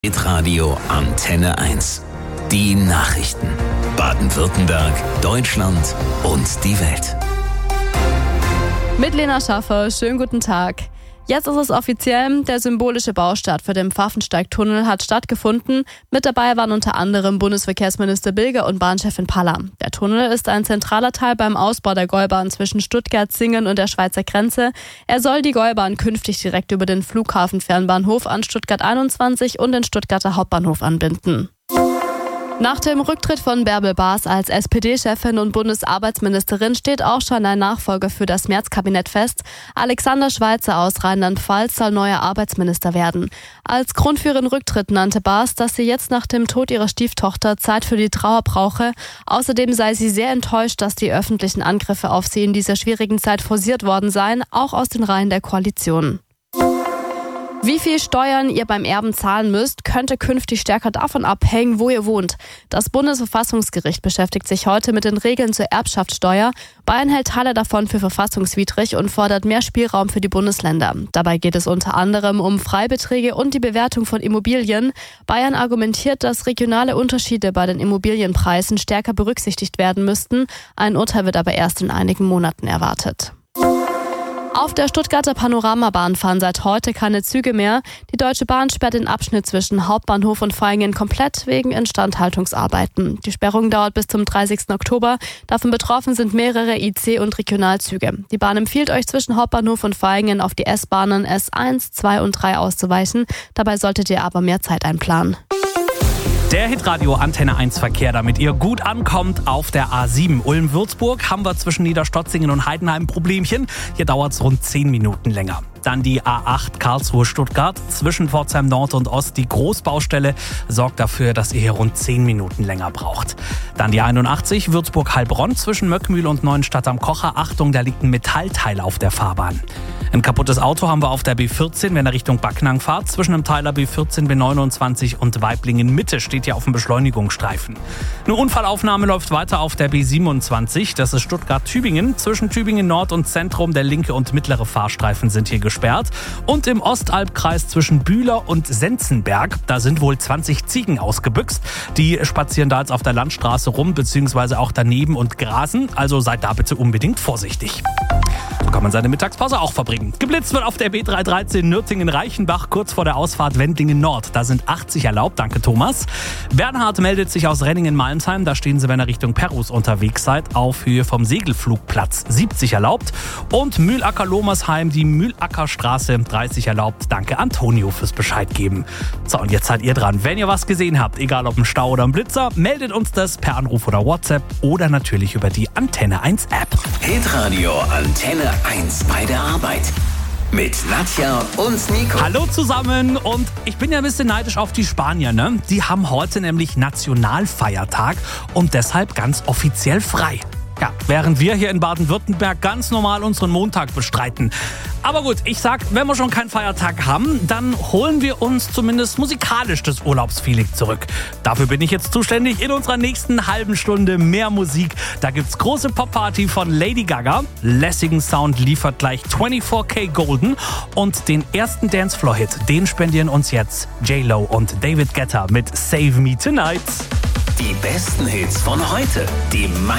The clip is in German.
Hitradio Antenne 1. Die Nachrichten. Baden-Württemberg, Deutschland und die Welt. Mit Lena Schaffer, schönen guten Tag. Jetzt ist es offiziell, der symbolische Baustart für den Pfaffensteig-Tunnel hat stattgefunden. Mit dabei waren unter anderem Bundesverkehrsminister Bilger und Bahnchefin Paller. Der Tunnel ist ein zentraler Teil beim Ausbau der Gäubahn zwischen Stuttgart, Singen und der Schweizer Grenze. Er soll die Gäubahn künftig direkt über den Flughafenfernbahnhof an Stuttgart 21 und den Stuttgarter Hauptbahnhof anbinden. Nach dem Rücktritt von Bärbel Baas als SPD-Chefin und Bundesarbeitsministerin steht auch schon ein Nachfolger für das März-Kabinett fest. Alexander Schweitzer aus Rheinland-Pfalz soll neuer Arbeitsminister werden. Als Grund für ihren Rücktritt nannte Baas, dass sie jetzt nach dem Tod ihrer Stieftochter Zeit für die Trauer brauche. Außerdem sei sie sehr enttäuscht, dass die öffentlichen Angriffe auf sie in dieser schwierigen Zeit forciert worden seien, auch aus den Reihen der Koalition. Wie viel Steuern ihr beim Erben zahlen müsst, könnte künftig stärker davon abhängen, wo ihr wohnt. Das Bundesverfassungsgericht beschäftigt sich heute mit den Regeln zur Erbschaftssteuer. Bayern hält Teile davon für verfassungswidrig und fordert mehr Spielraum für die Bundesländer. Dabei geht es unter anderem um Freibeträge und die Bewertung von Immobilien. Bayern argumentiert, dass regionale Unterschiede bei den Immobilienpreisen stärker berücksichtigt werden müssten. Ein Urteil wird aber erst in einigen Monaten erwartet. Auf der Stuttgarter Panoramabahn fahren seit heute keine Züge mehr. Die Deutsche Bahn sperrt den Abschnitt zwischen Hauptbahnhof und Vaihingen komplett wegen Instandhaltungsarbeiten. Die Sperrung dauert bis zum 30. Oktober. Davon betroffen sind mehrere IC- und Regionalzüge. Die Bahn empfiehlt euch zwischen Hauptbahnhof und Vaihingen auf die S-Bahnen S1, 2 und 3 auszuweichen. Dabei solltet ihr aber mehr Zeit einplanen. Der Hitradio Antenne 1 Verkehr, damit ihr gut ankommt auf der A7 Ulm-Würzburg, haben wir zwischen Niederstotzingen und Heidenheim ein Problemchen. Hier dauert es rund 10 Minuten länger. Dann die A8 Karlsruhe-Stuttgart zwischen Pforzheim Nord und Ost. Die Großbaustelle sorgt dafür, dass ihr hier rund 10 Minuten länger braucht. Dann die 81 Würzburg-Heilbronn zwischen Möckmühl und Neuenstadt am Kocher. Achtung, da liegt ein Metallteil auf der Fahrbahn. Ein kaputtes Auto haben wir auf der B14, wenn ihr Richtung Backnang fahrt. Zwischen dem Teiler B14, B29 und Weiblingen Mitte steht ihr auf dem Beschleunigungsstreifen. Eine Unfallaufnahme läuft weiter auf der B27. Das ist Stuttgart-Tübingen. Zwischen Tübingen Nord und Zentrum der linke und mittlere Fahrstreifen sind hier gesperrt. Und im Ostalbkreis zwischen Bühler und Senzenberg, da sind wohl 20 Ziegen ausgebüxt. Die spazieren da jetzt auf der Landstraße rum, beziehungsweise auch daneben und grasen. Also seid da bitte unbedingt vorsichtig. So kann man seine Mittagspause auch verbringen. Geblitzt wird auf der B313 Nürtingen-Reichenbach kurz vor der Ausfahrt Wendlingen Nord. Da sind 80 erlaubt, danke Thomas. Bernhard meldet sich aus Renningen-Malmsheim. Da stehen sie, wenn ihr Richtung Perrus unterwegs seid, auf Höhe vom Segelflugplatz. 70 erlaubt. Und Mühlacker-Lomersheim, die Mühlackerstraße, 30 erlaubt. Danke Antonio fürs Bescheid geben. So, und jetzt seid ihr dran. Wenn ihr was gesehen habt, egal ob ein Stau oder ein Blitzer, meldet uns das per Anruf oder WhatsApp oder natürlich über die Antenne 1 App. Hitradio Antenne 1 bei der Arbeit. Mit Nadja und Nico. Hallo zusammen, und ich bin ja ein bisschen neidisch auf die Spanier, ne? Die haben heute nämlich Nationalfeiertag und deshalb ganz offiziell frei. Ja, während wir hier in Baden-Württemberg ganz normal unseren Montag bestreiten. Aber gut, ich sag, wenn wir schon keinen Feiertag haben, dann holen wir uns zumindest musikalisch das Urlaubsfeeling zurück. Dafür bin ich jetzt zuständig. In unserer nächsten halben Stunde mehr Musik. Da gibt's große Pop-Party von Lady Gaga. Lässigen Sound liefert gleich 24K Golden. Und den ersten Dancefloor-Hit, den spendieren uns jetzt J-Lo und David Guetta mit Save Me Tonight. Die besten Hits von heute. Die